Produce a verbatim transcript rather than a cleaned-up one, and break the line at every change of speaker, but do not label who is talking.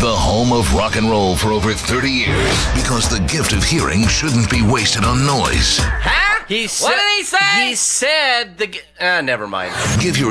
The home of rock and roll for over thirty years. Because the gift of hearing shouldn't be wasted on noise.
Huh?
He said,
What did he say?
He said the. g- Ah, never mind.
Give your